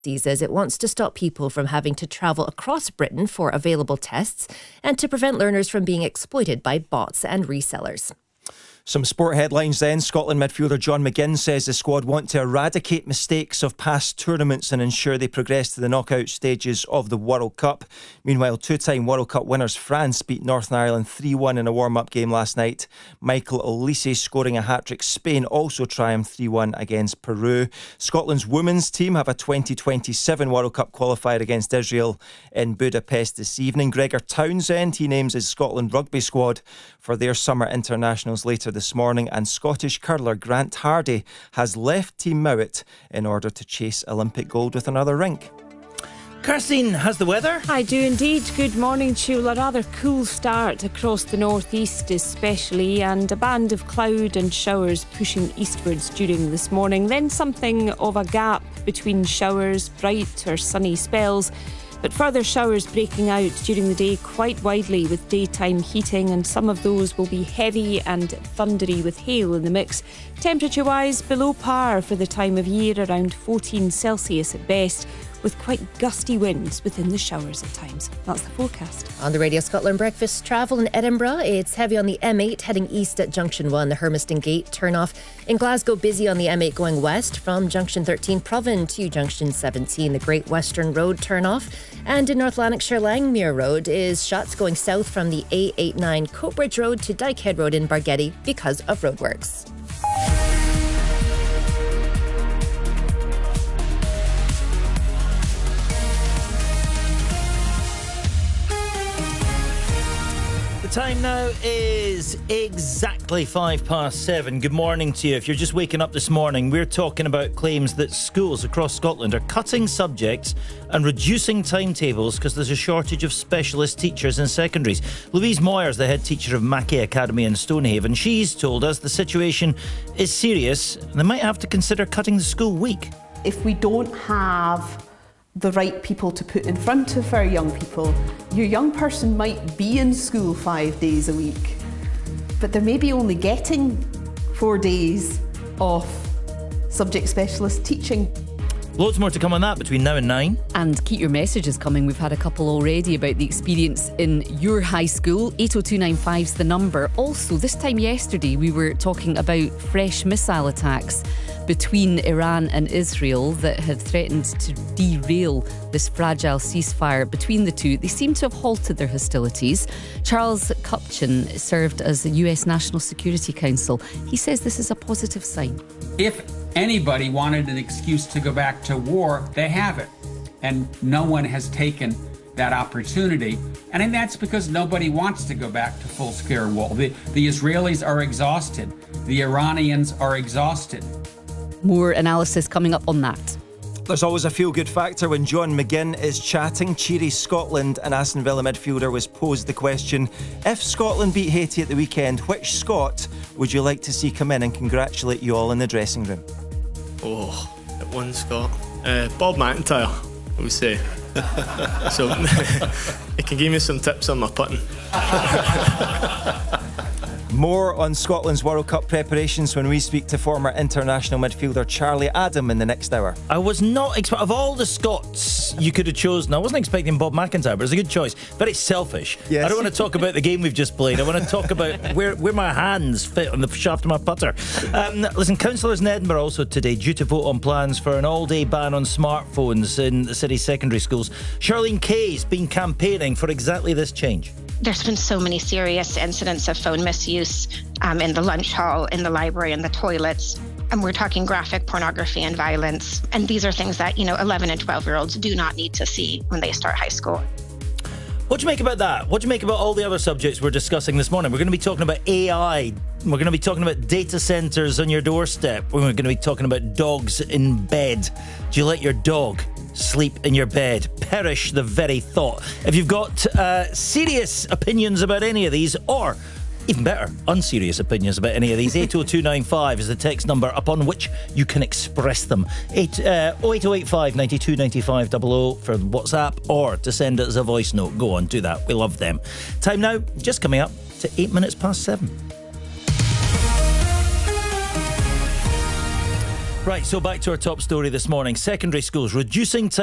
says it wants to stop people from having to travel across Britain for available tests and to prevent learners from being exploited by bots and resellers. Some sport headlines then. Scotland midfielder John McGinn says the squad want to eradicate mistakes of past tournaments and ensure they progress to the knockout stages of the World Cup. Meanwhile, two-time World Cup winners France beat Northern Ireland 3-1 in a warm-up game last night. Michael Olise scoring a hat-trick. Spain also triumphed 3-1 against Peru. Scotland's women's team have a 2027 World Cup qualifier against Israel in Budapest this evening. Gregor Townsend, he names his Scotland rugby squad for their summer internationals later this morning, and Scottish curler Grant Hardy has left Team Mowat in order to chase Olympic gold with another rink. Kirstine has the weather. I do indeed. Good morning to you. A rather cool start across the northeast especially, and a band of cloud and showers pushing eastwards during this morning. Then something of a gap between showers, bright or sunny spells, but further showers breaking out during the day quite widely with daytime heating, and some of those will be heavy and thundery with hail in the mix. Temperature-wise, below par for the time of year, around 14 Celsius at best, with quite gusty winds within the showers at times. That's the forecast. On the Radio Scotland breakfast, travel in Edinburgh. It's heavy on the M8 heading east at Junction 1, the Hermiston Gate turn off. In Glasgow, busy on the M8 going west from Junction 13 Provan to Junction 17, the Great Western Road turn off. And in North Lanarkshire, Langmuir Road is shut going south from the A89 Coatbridge Road to Dykehead Road in Bargetty because of roadworks. Time now is exactly 7:05. Good morning to you. If you're just waking up this morning, we're talking about claims that schools across Scotland are cutting subjects and reducing timetables because there's a shortage of specialist teachers in secondaries. Louise Moyers, the head teacher of Mackay Academy in Stonehaven, she's told us the situation is serious and they might have to consider cutting the school week. If we don't have the right people to put in front of our young people, your young person might be in school 5 days a week, but they're maybe only getting 4 days of subject specialist teaching. Loads more to come on that between now and 9. And keep your messages coming. We've had a couple already about the experience in your high school. 80295's the number. Also, this time yesterday we were talking about fresh missile attacks between Iran and Israel that had threatened to derail this fragile ceasefire between the two. They seem to have halted their hostilities. Charles Kupchan served as the US National Security Council. He says this is a positive sign. If anybody wanted an excuse to go back to war, they have it. And no one has taken that opportunity. And that's because nobody wants to go back to full-scale war. The Israelis are exhausted. The Iranians are exhausted. More analysis coming up on that. There's always a feel-good factor when John McGinn is chatting. Cheery Scotland and Aston Villa midfielder was posed the question, if Scotland beat Haiti at the weekend, which Scot would you like to see come in and congratulate you all in the dressing room? Oh, at one Scot. Bob McIntyre, I would say. So he can give me some tips on my putting. More on Scotland's World Cup preparations when we speak to former international midfielder Charlie Adam in the next hour. I was not expecting, of all the Scots you could have chosen, I wasn't expecting Bob McIntyre, but it's a good choice. Very selfish. Yes. I don't want to talk about the game we've just played. I want to talk about where my hands fit on the shaft of my putter. Listen, councillors in Edinburgh also today due to vote on plans for an all-day ban on smartphones in the city's secondary schools. Charlene Kay's been campaigning for exactly this change. There's been so many serious incidents of phone misuse in the lunch hall, in the library, in the toilets. And we're talking graphic pornography and violence. And these are things that, 11 and 12-year-olds do not need to see when they start high school. What do you make about that? What do you make about all the other subjects we're discussing this morning? We're going to be talking about AI. We're going to be talking about data centres on your doorstep. We're going to be talking about dogs in bed. Do you let your dog sleep in your bed? Perish the very thought. If you've got serious opinions about any of these, or even better, unserious opinions about any of these, 80295 is the text number upon which you can express them. 08085 92 95 00 for WhatsApp, or to send us a voice note. Go on, do that. We love them. Time now, just coming up to 8 minutes past 7. Right, so back to our top story this morning. Secondary schools reducing time